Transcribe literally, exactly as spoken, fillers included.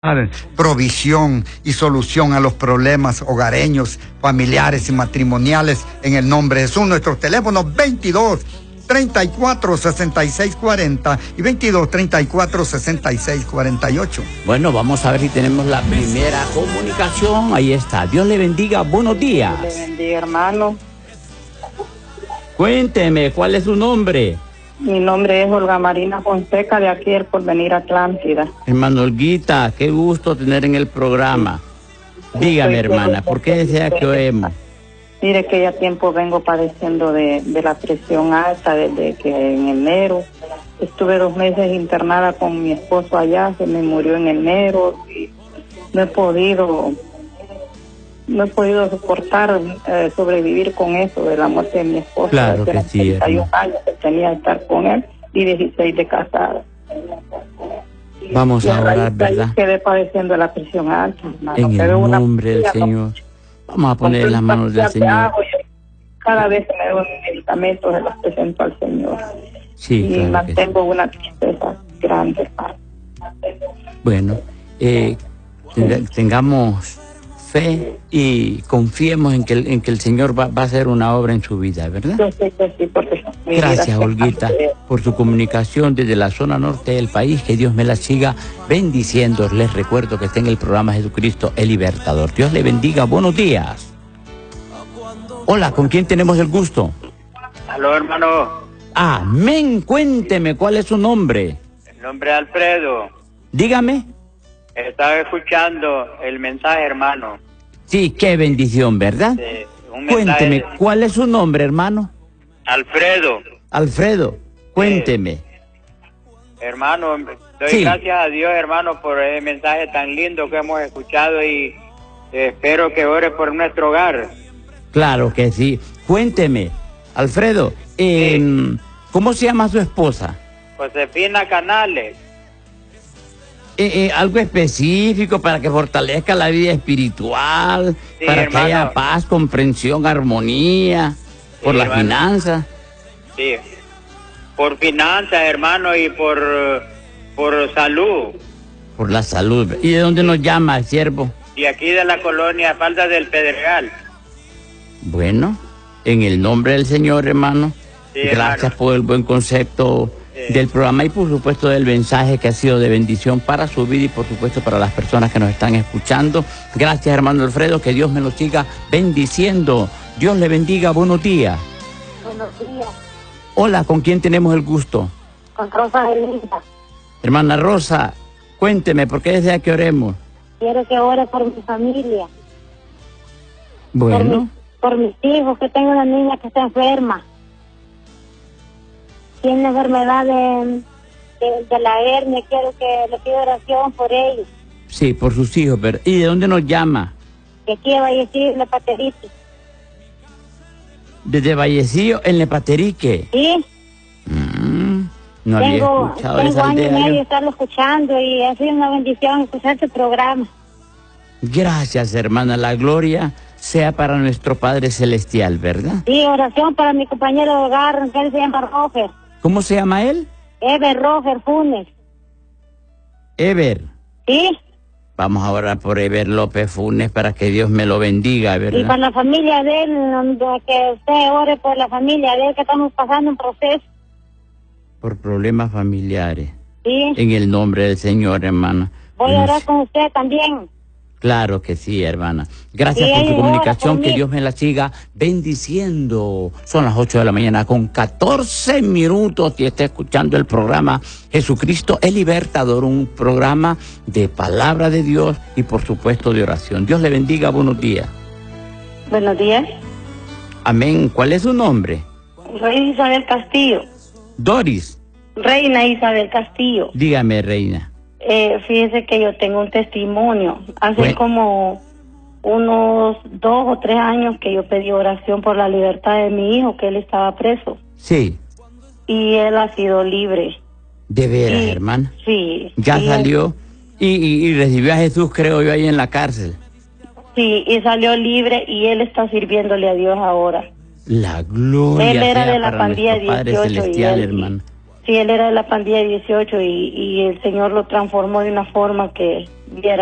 provisión y solución a los problemas hogareños, familiares y matrimoniales en el nombre de Jesús. Nuestros teléfonos veintidós, treinta y cuatro, sesenta y seis cuarenta y veintidós, treinta y cuatro, sesenta y seis cuarenta y ocho. Bueno, vamos a ver si tenemos la primera comunicación. Ahí está. Dios le bendiga. Buenos días. Dios le bendiga, hermano. Cuénteme, ¿cuál es su nombre? Mi nombre es Olga Marina Fonseca, de aquí del Porvenir Atlántida. Hermano Olguita, qué gusto tener en el programa. Dígame, hermana, ¿por qué desea que oemos? Mire que ya tiempo vengo padeciendo de, de la presión alta desde que en enero estuve dos meses internada con mi esposo allá, se me murió en enero y no he podido, no he podido soportar eh, sobrevivir con eso de la muerte de mi esposo. Claro que sí, treinta y un años que tenía que estar con él y dieciséis de casada. Vamos a orar, ¿verdad? Quedé padeciendo la presión alta, hermano. En el nombre del Señor. Vamos a poner en las manos del Señor. Cada vez que me doy medicamentos, se los presento al Señor. Sí, y claro mantengo que sí. una tristeza grande, hermano. Bueno, eh, tengamos fe y confiemos en que, el, en que el Señor va, va a hacer una obra en su vida, ¿verdad? Yo sé que sí, porque mi Gracias, vida Olguita, por su comunicación desde la zona norte del país. Que Dios me la siga bendiciendo. Les recuerdo que está en el programa Jesucristo el Libertador. Dios le bendiga. Buenos días. Hola, ¿con quién tenemos el gusto? Aló, hermano. Amén. Cuénteme, ¿cuál es su nombre? El nombre es Alfredo. Dígame. Estaba escuchando el mensaje, hermano. Sí, qué bendición, ¿verdad? Sí, un mensaje. Cuénteme, ¿cuál es su nombre, hermano? Alfredo. Alfredo, cuénteme. Sí. Hermano, doy Sí. gracias a Dios, hermano, por ese mensaje tan lindo que hemos escuchado y espero que ore por nuestro hogar. Claro que sí. Cuénteme, Alfredo, eh, Sí. ¿cómo se llama su esposa? Josefina Canales. Eh, eh, algo específico para que fortalezca la vida espiritual, Sí, para hermano. que haya paz, comprensión, armonía, por Sí, las hermano. finanzas. Sí. Por finanzas, hermano, y por, por salud. Por la salud. ¿Y de dónde nos llama el siervo? Y aquí de la colonia Falda del Pedregal. Bueno, en el nombre del Señor, hermano, Sí, gracias hermano. por el buen concepto Sí. del programa y por supuesto del mensaje que ha sido de bendición para su vida y por supuesto para las personas que nos están escuchando. Gracias, hermano Alfredo, que Dios me lo siga bendiciendo. Dios le bendiga. Buenos días. Buenos días, Hola, ¿con quién tenemos el gusto? con Rosa de Linda. Hermana Rosa, cuénteme, ¿por qué desea que oremos? Quiero que ore por mi familia, Bueno, por, mi, por mis hijos, que tengo una niña que está enferma. Tiene enfermedad de, de, de la hernia, quiero que le pido oración por ellos. sí, por sus hijos, pero ¿y de dónde nos llama? Que aquí va a decir la pateritis. Desde Vallecillo, en Lepaterique. Sí, Mm, no había tengo, escuchado de tengo esa año y aldea yo. medio de estarlo escuchando y ha sido una bendición escuchar tu programa. Gracias, hermana. La gloria sea para nuestro Padre Celestial, ¿verdad? Sí, oración para mi compañero de hogar, que él se llama Roger. ¿Cómo se llama él? Ever Roger Funes. Ever. Sí. Vamos a orar por Ever López Funes para que Dios me lo bendiga, Y ¿verdad? para la familia de él, donde que usted ore por la familia de él, que estamos pasando un proceso. Por problemas familiares. Sí. En el nombre del Señor, hermana. Voy a No orar sé. con usted también. Claro que sí, hermana. Gracias Sí, por su ella ora comunicación. por Que mí. Dios me la siga bendiciendo. Son las ocho de la mañana con catorce minutos y está escuchando el programa Jesucristo el Libertador, un programa de palabra de Dios y por supuesto de oración. Dios le bendiga. Buenos días. Buenos días. Amén. ¿Cuál es su nombre? Reina Isabel Castillo. Doris. Reina Isabel Castillo. Dígame, reina. Eh, fíjese que yo tengo un testimonio. Hace Bueno. como unos dos o tres años que yo pedí oración por la libertad de mi hijo, que él estaba preso. Sí. Y él ha sido libre. De veras, Sí, hermana. Sí. Ya y- salió y, y, y recibió a Jesús, creo yo, ahí en la cárcel. Sí, y salió libre y él está sirviéndole a Dios ahora. La gloria Él era sea de la para pandilla nuestro Padre dieciocho y Celestial, él- hermano. Sí, él era de la pandilla dieciocho y, y el Señor lo transformó de una forma que viera